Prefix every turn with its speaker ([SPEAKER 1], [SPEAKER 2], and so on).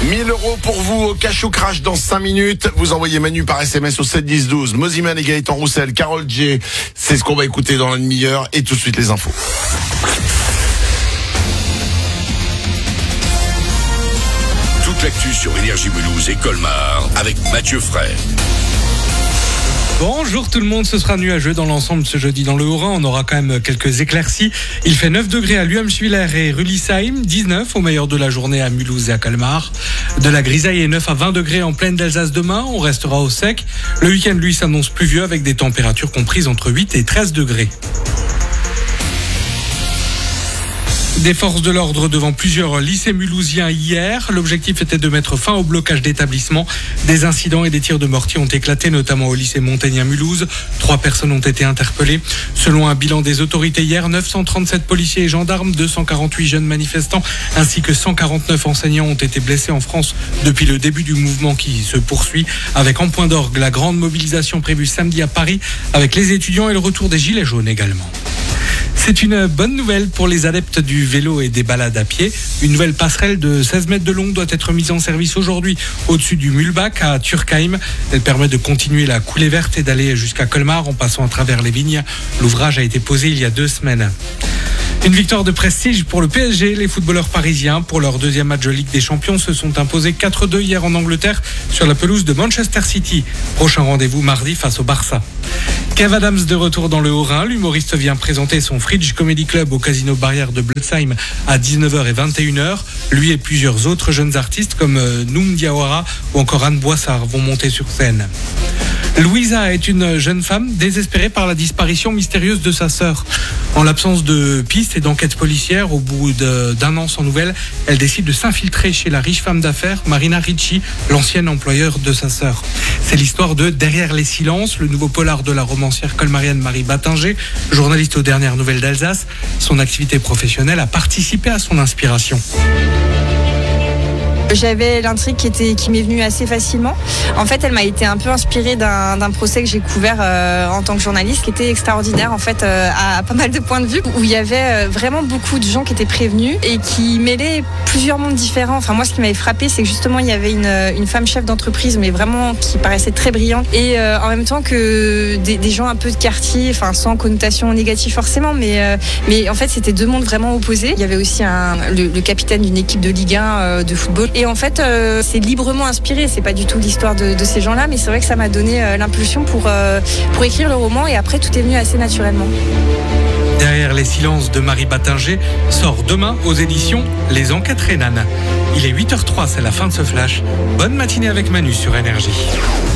[SPEAKER 1] 1 000 € pour vous au cash ou crash dans 5 minutes. Vous envoyez Manu par SMS au 7 10 12. Moziman et Gaëtan Roussel, Carole J. C'est ce qu'on va écouter dans la demi-heure. Et tout de suite les infos.
[SPEAKER 2] Toute l'actu sur Énergie Mulhouse et Colmar avec Mathieu Fray.
[SPEAKER 3] Bonjour tout le monde, ce sera nuageux dans l'ensemble ce jeudi dans le Haut-Rhin. On aura quand même quelques éclaircies. Il fait 9 degrés à Luhemschwiller et Rülisheim, 19 au meilleur de la journée à Mulhouse et à Colmar. De la grisaille et 9 à 20 degrés en plaine d'Alsace demain. On restera au sec. Le week-end, lui, s'annonce pluvieux avec des températures comprises entre 8 et 13 degrés. Des forces de l'ordre devant plusieurs lycées mulhousiens hier. L'objectif était de mettre fin au blocage d'établissements. Des incidents et des tirs de mortier ont éclaté, notamment au lycée Montaigne à Mulhouse. 3 personnes ont été interpellées. Selon un bilan des autorités hier, 937 policiers et gendarmes, 248 jeunes manifestants ainsi que 149 enseignants ont été blessés en France depuis le début du mouvement qui se poursuit. Avec en point d'orgue la grande mobilisation prévue samedi à Paris avec les étudiants et le retour des gilets jaunes également. C'est une bonne nouvelle pour les adeptes du vélo et des balades à pied. Une nouvelle passerelle de 16 mètres de long doit être mise en service aujourd'hui au-dessus du Mühlbach à Turkheim. Elle permet de continuer la coulée verte et d'aller jusqu'à Colmar en passant à travers les vignes. L'ouvrage a été posé il y a 2 semaines. Une victoire de prestige pour le PSG. Les footballeurs parisiens, pour leur deuxième match de Ligue des Champions, se sont imposés 4-2 hier en Angleterre sur la pelouse de Manchester City. Prochain rendez-vous mardi face au Barça. Kev Adams de retour dans le Haut-Rhin. L'humoriste vient présenter son Fridge Comedy Club au Casino Barrière de Blotzheim à 19h et 21h. Lui et plusieurs autres jeunes artistes comme Noum Diawara ou encore Anne Boissard vont monter sur scène. Louisa est une jeune femme désespérée par la disparition mystérieuse de sa sœur. En l'absence de pistes et d'enquêtes policières, au bout d'1 an sans nouvelles, elle décide de s'infiltrer chez la riche femme d'affaires Marina Ricci, l'ancienne employeur de sa sœur. C'est l'histoire de Derrière les silences, le nouveau polar de la romancière colmarienne Marie Battinger, journaliste aux dernières nouvelles d'Alsace. Son activité professionnelle a participé à son inspiration.
[SPEAKER 4] J'avais l'intrigue qui m'est venue assez facilement. En fait, elle m'a été un peu inspirée d'un procès que j'ai couvert en tant que journaliste, qui était extraordinaire en fait, à pas mal de points de vue, où il y avait vraiment beaucoup de gens qui étaient prévenus et qui mêlaient plusieurs mondes différents. Enfin, moi, ce qui m'avait frappé, c'est que justement, il y avait une femme chef d'entreprise, mais vraiment qui paraissait très brillante, et en même temps que des gens un peu de quartier, enfin sans connotation négative forcément, mais en fait, c'était 2 mondes vraiment opposés. Il y avait aussi le capitaine d'une équipe de Ligue 1 de football. Et en fait, c'est librement inspiré. C'est pas du tout l'histoire de ces gens-là, mais c'est vrai que ça m'a donné l'impulsion pour écrire le roman. Et après, tout est venu assez naturellement.
[SPEAKER 3] Derrière les silences de Marie Battinger sort demain aux éditions Les Enquêtes Rhénanes. Il est 8h03, c'est la fin de ce flash. Bonne matinée avec Manu sur Énergie.